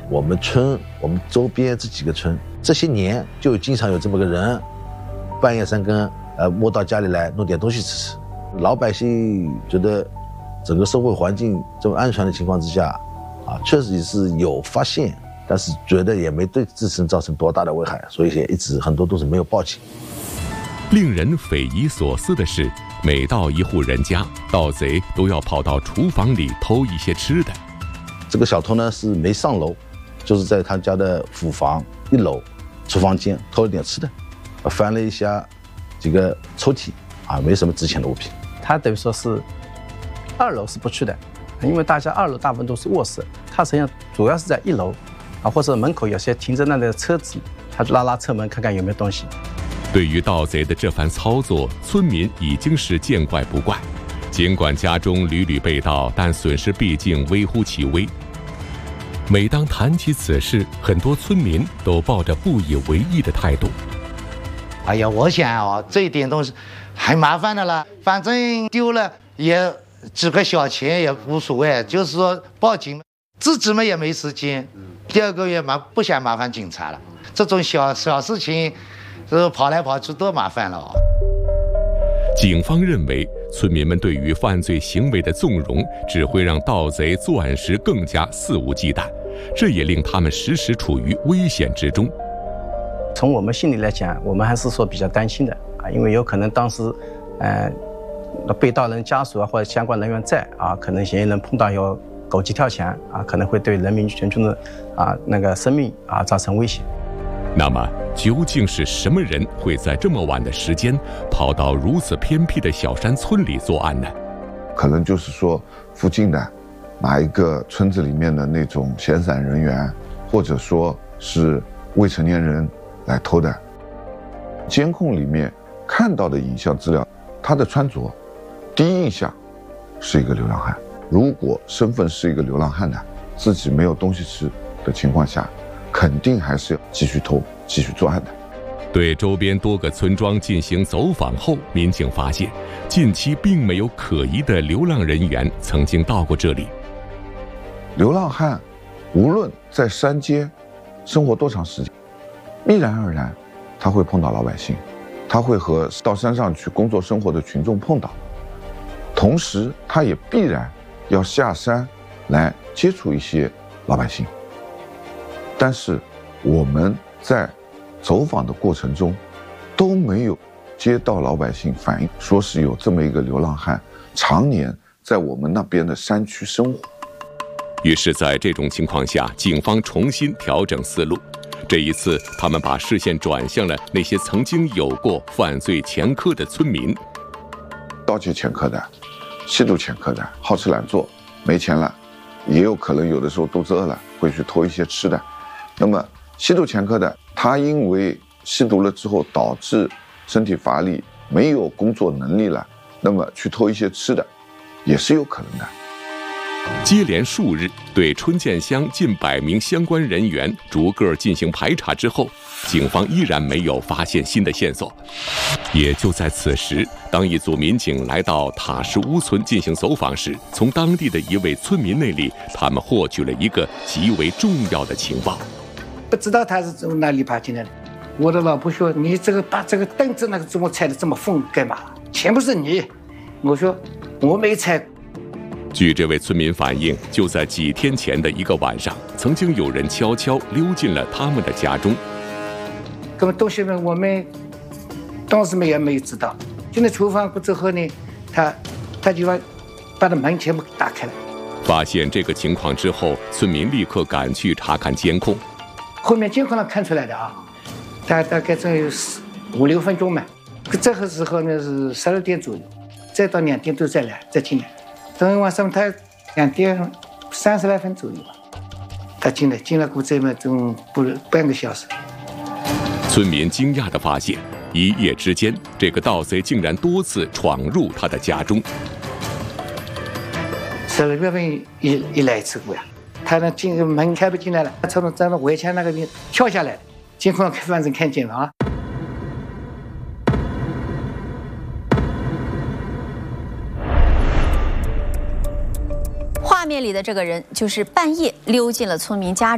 我们村、我们周边这几个村，这些年就经常有这么个人，半夜三更，摸到家里来弄点东西吃。老百姓觉得整个社会环境这么安全的情况之下，确实是有发现，但是觉得也没对自身造成多大的危害，所以也一直很多都是没有报警。 令人匪夷所思的是，每到一户人家，盗贼都要跑到厨房里偷一些吃的。 这个小偷呢是没上楼，就是在他家的府房1楼厨房间偷了点吃的，翻了一下几个抽屉没什么值钱的物品。 他等于说是2楼是不去的，因为大家2楼大部分都是卧室，他实际上主要是在1楼或者门口有些停着那的车子，他就拉车门看看有没有东西。 对于盗贼的这番操作，村民已经是见怪不怪。尽管家中屡屡被盗，但损失毕竟微乎其微。每当谈起此事，很多村民都抱着不以为意的态度。 哎呀，我想这一点东西还麻烦的了，反正丢了也几个小钱也无所谓，就是说报警，自己嘛也没时间，第2个也不想麻烦警察了，这种小事情，跑来跑去多麻烦了。 警方认为，村民们对于犯罪行为的纵容，只会让盗贼作案时更加肆无忌惮，这也令他们时时处于危险之中。 从我们心里来讲，我们还是说比较担心的因为有可能当时，被盗人家属或者相关人员在可能嫌疑人碰到有狗急跳墙可能会对人民群众的那个生命造成威胁。 那么，究竟是什么人会在这么晚的时间跑到如此偏僻的小山村里作案呢？ 可能就是说，附近的哪一个村子里面的那种闲散人员，或者说是未成年人来偷的。监控里面看到的影像资料，他的穿着，第一印象是一个流浪汉。如果身份是一个流浪汉的，自己没有东西吃的情况下，肯定还是要继续偷、继续作案的。 对周边多个村庄进行走访后，民警发现，近期并没有可疑的流浪人员曾经到过这里。 流浪汉无论在山间生活多长时间，必然而然他会碰到老百姓，他会和到山上去工作生活的群众碰到，同时他也必然要下山来接触一些老百姓。但是我们在走访的过程中都没有接到老百姓反映说是有这么一个流浪汉常年在我们那边的山区生活。 于是在这种情况下，警方重新调整思路。这一次他们把视线转向了那些曾经有过犯罪前科的村民。 盗窃前科的、吸毒前科的、好吃懒做没钱了，也有可能有的时候肚子饿了会去偷一些吃的。那么吸毒前科的，他因为吸毒了之后导致身体乏力，没有工作能力了，那么去偷一些吃的也是有可能的。 接连数日，对春建乡近100名相关人员逐个进行排查之后，警方依然没有发现新的线索。也就在此时，当一组民警来到塔什乌村进行走访时，从当地的一位村民那里，他们获取了一个极为重要的情报。 不知道他是从哪里爬进来的。我的老婆说：“你把这个凳子那个怎么拆的这么缝干嘛？全部是你。”我说：“我没拆。” 据这位村民反映，就在几天前的一个晚上，曾经有人悄悄溜进了他们的家中。 那么东西们我们当时没有知道，进了厨房之后呢，他就把门全部打开了。 发现这个情况之后，村民立刻赶去查看监控。 后面监控上看出来的大概这有5、6分钟嘛。这个时候呢是12点左右，再到2点多再进来。等晚上他2点30来分左右吧，他进来过这么钟半个小时。 村民惊讶地发现，一夜之间，这个盗贼竟然多次闯入他的家中。 12月份一来一次过呀，他那门开不进来了，他从咱们围墙那个边跳下来，监控反正看见了画面里的这个人就是半夜溜进了村民家